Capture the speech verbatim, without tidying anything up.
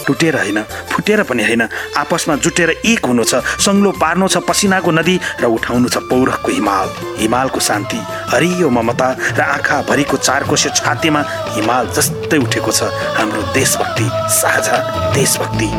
टुटेर होइन, फुटेर पनि होइन, आपसमा जुटेर एक हुनु छ। सङ्लो पार्नु छ पसिनाको नदी र उठाउनु छ पौरखको हिमाल। हिमालको शान्ति, हरियो ममता र आँखाभरिको चारकोसे छातीमा हिमाल जस्तै उठेको छ हाम्रो देशभक्ति, साझा देशभक्ति।